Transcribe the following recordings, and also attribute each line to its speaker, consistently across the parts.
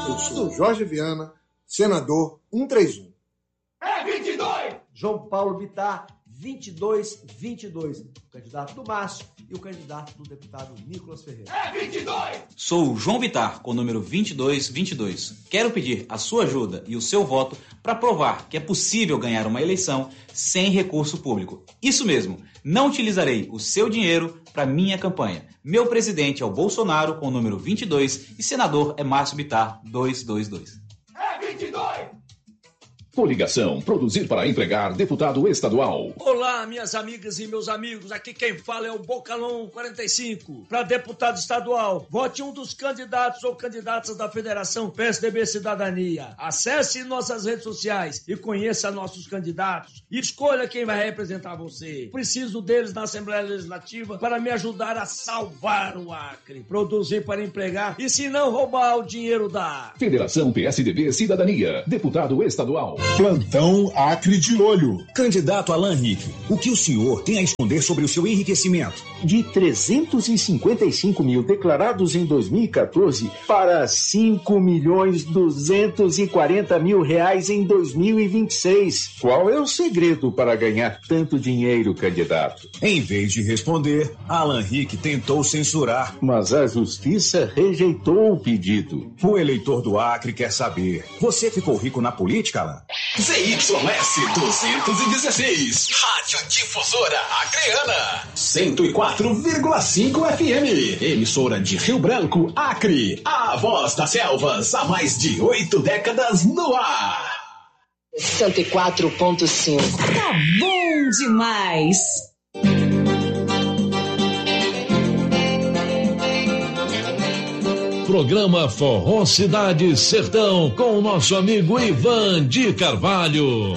Speaker 1: Eu sou Jorge Viana, senador 131.
Speaker 2: É 22!
Speaker 3: João Paulo Bittar, 2222. O candidato do Márcio e o candidato do deputado Nicolas Ferreira.
Speaker 2: É 22!
Speaker 4: Sou o João Bittar, com o número 2222. Quero pedir a sua ajuda e o seu voto para provar que é possível ganhar uma eleição sem recurso público. Isso mesmo, não utilizarei o seu dinheiro para minha campanha. Meu presidente é o Bolsonaro, com o número 22, e senador é Márcio Bittar, 222.
Speaker 2: É 22!
Speaker 5: Coligação Produzir para Empregar, deputado estadual.
Speaker 6: Olá, minhas amigas e meus amigos. Aqui quem fala é o Bocalão 45. Para deputado estadual, vote um dos candidatos ou candidatas da Federação PSDB Cidadania. Acesse nossas redes sociais e conheça nossos candidatos. E escolha quem vai representar você. Preciso deles na Assembleia Legislativa para me ajudar a salvar o Acre. Produzir para empregar e, se não, roubar o dinheiro da
Speaker 5: Federação PSDB Cidadania, deputado estadual.
Speaker 7: Plantão Acre de Olho.
Speaker 8: Candidato Alan Rick, o que o senhor tem a esconder sobre o seu enriquecimento?
Speaker 9: De 355 mil declarados em 2014 para 5.240.000 reais em 2026. Qual é o segredo para ganhar tanto dinheiro, candidato?
Speaker 8: Em vez de responder, Alan Rick tentou censurar.
Speaker 9: Mas a justiça rejeitou o pedido.
Speaker 8: O eleitor do Acre quer saber. Você ficou rico na política, Alan?
Speaker 10: ZYS 216, Rádio Difusora Acreana, 104,5 FM, emissora de Rio Branco, Acre, a voz das selvas, há mais de 8 décadas no ar.
Speaker 11: 104.5.
Speaker 12: Tá bom demais.
Speaker 13: Programa Forró Cidade Sertão com o nosso amigo Ivan de Carvalho.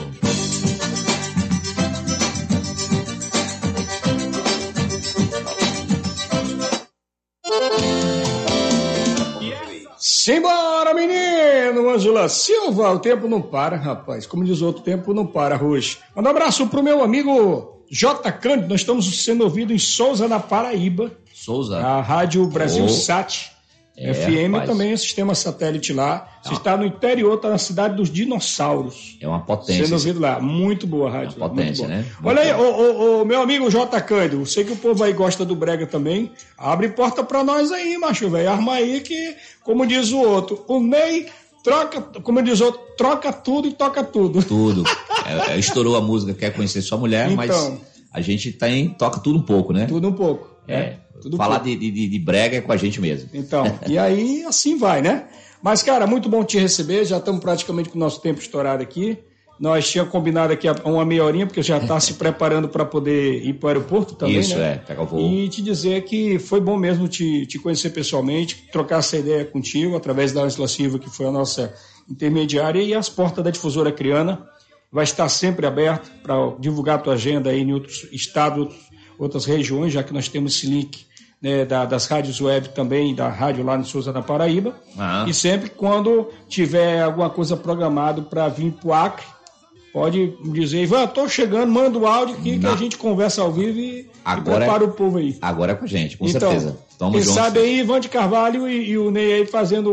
Speaker 14: Simbora, menino! Ângela Silva, o tempo não para, rapaz. Como diz o outro, tempo não para hoje. Manda um abraço pro meu amigo J. Cândido. Nós estamos sendo ouvidos em Souza, na Paraíba.
Speaker 15: Souza?
Speaker 14: A Rádio Brasil Sat. FM
Speaker 15: rapaz.
Speaker 14: Também é sistema satélite lá. Você está no interior, está na cidade dos dinossauros.
Speaker 15: É uma potência.
Speaker 14: Sendo ouvido lá. Muito boa a rádio.
Speaker 15: É uma potência, né?
Speaker 14: Olha aí, o meu amigo J. Cândido, sei que o povo aí gosta do brega também. Abre porta pra nós aí, macho, velho. Arma aí que, como diz o outro, o Ney troca, como diz o outro, troca tudo e toca tudo.
Speaker 15: Tudo. Estourou a música, quer conhecer sua mulher, então, mas a gente toca tudo um pouco, né?
Speaker 14: Tudo um pouco. Tudo
Speaker 15: falar de brega é com a gente mesmo.
Speaker 14: Então, e aí assim vai, né? Mas, cara, muito bom te receber, já estamos praticamente com o nosso tempo estourado aqui. Nós tínhamos combinado aqui uma meia horinha, porque já está se preparando para poder ir para o aeroporto também,
Speaker 15: isso,
Speaker 14: né?
Speaker 15: Pegar o voo.
Speaker 14: E te dizer que foi bom mesmo te conhecer pessoalmente, trocar essa ideia contigo, através da Ângela Silva, que foi a nossa intermediária, e as portas da Difusora Acreana vai estar sempre aberta para divulgar a tua agenda aí em outros estados, outras regiões, já que nós temos esse link, né, das rádios web também, da rádio lá em Souza da Paraíba. E sempre quando tiver alguma coisa programada para vir para o Acre, pode dizer, Ivan, estou chegando, manda o áudio aqui que a gente conversa ao vivo e prepara o povo aí.
Speaker 15: Agora é com a gente, com
Speaker 14: então,
Speaker 15: certeza. Tamo
Speaker 14: quem
Speaker 15: junto.
Speaker 14: sabe aí, Ivan de Carvalho e o Ney aí fazendo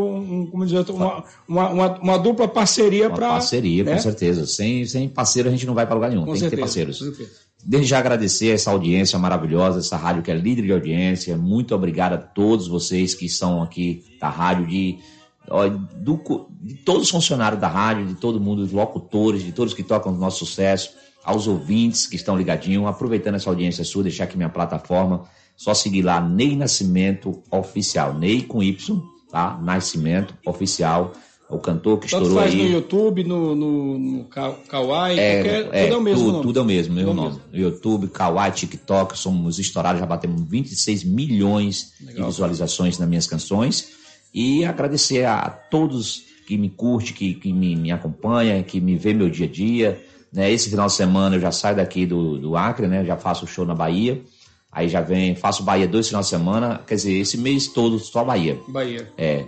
Speaker 14: uma dupla parceria para...
Speaker 15: Parceria,
Speaker 14: né?
Speaker 15: com certeza. Sem parceiro a gente não vai para lugar nenhum, tem que ter parceiros.
Speaker 14: Com certeza.
Speaker 15: Desde já agradecer essa audiência maravilhosa, essa rádio que é líder de audiência. Muito obrigado a todos vocês que são aqui da rádio, de todos os funcionários da rádio, de todo mundo, dos locutores, de todos que tocam o nosso sucesso, aos ouvintes que estão ligadinhos, aproveitando essa audiência sua, deixar aqui minha plataforma, só seguir lá, Ney Nascimento Oficial, Ney com Y, tá? Nascimento Oficial, o cantor que estourou aí.
Speaker 14: Tanto faz no YouTube, no Kawaii, tudo é o mesmo nome.
Speaker 15: Tudo é o mesmo, meu nome. YouTube, Kawaii, TikTok, somos estourados, já batemos 26 milhões de visualizações nas minhas canções. E agradecer a todos que me curte, que me acompanha, que me vê meu dia a dia. Né? Esse final de semana eu já saio daqui do Acre, né? Já faço o show na Bahia. Aí já faço Bahia 2 finais de semana. Quer dizer, esse mês todo só Bahia.
Speaker 14: Bahia.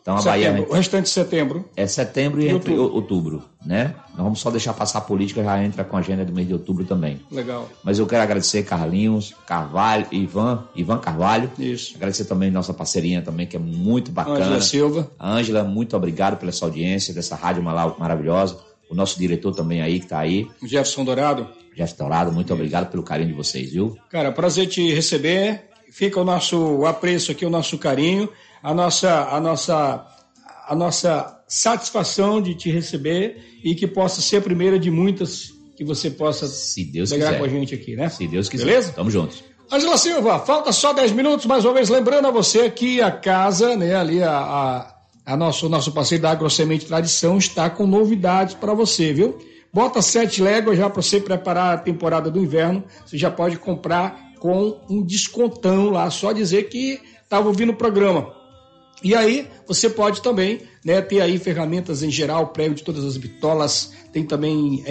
Speaker 15: Então a Bahia...
Speaker 14: O restante de setembro.
Speaker 15: É setembro e outubro, né? Nós vamos só deixar passar a política, já entra com a agenda do mês de outubro também.
Speaker 14: Legal.
Speaker 15: Mas eu quero agradecer Carlinhos, Carvalho, Ivan Carvalho.
Speaker 14: Isso.
Speaker 15: Agradecer também nossa parceirinha também, que é muito bacana.
Speaker 14: Ângela Silva.
Speaker 15: Ângela, muito obrigado pela sua audiência, dessa rádio maravilhosa. O nosso diretor também aí, que tá aí.
Speaker 14: O Jefferson Dourado.
Speaker 15: Jefferson Dourado, muito obrigado pelo carinho de vocês, viu?
Speaker 14: Cara, prazer te receber. Fica o nosso apreço aqui, o nosso carinho, a nossa satisfação de te receber e que possa ser a primeira de muitas que você possa
Speaker 15: se Deus
Speaker 14: pegar
Speaker 15: quiser
Speaker 14: com a gente aqui, né?
Speaker 15: Se Deus quiser.
Speaker 14: Beleza?
Speaker 15: Tamo juntos.
Speaker 14: Ângela Silva, falta só 10 minutos, mais uma vez, lembrando a você que a casa, né, ali nosso parceiro da AgroSemente Tradição está com novidades para você, viu? Bota 7 léguas já para você preparar a temporada do inverno, você já pode comprar com um descontão lá, só dizer que estava ouvindo o programa. E aí, você pode também, né, ter aí ferramentas em geral, prego de todas as bitolas, tem também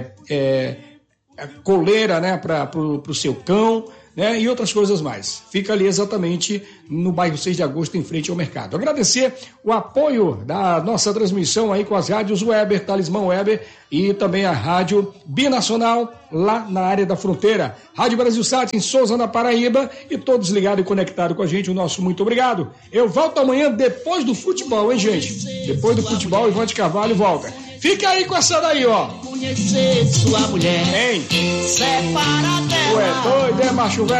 Speaker 14: a coleira, né, para o seu cão, né, e outras coisas mais. Fica ali exatamente no bairro 6 de Agosto, em frente ao mercado. Agradecer o apoio da nossa transmissão aí com as rádios Weber, Talismã Weber e também a Rádio Binacional lá na área da fronteira. Rádio Brasil Sat em Souza, na Paraíba, e todos ligados e conectados com a gente, o nosso muito obrigado. Eu volto amanhã depois do futebol, hein, gente? Depois do futebol, Ivan de Carvalho volta. Fica aí com essa daí, ó.
Speaker 11: Conhecer sua mulher.
Speaker 14: Hein?
Speaker 11: Separa dela.
Speaker 14: Tu é doido, é macho velho?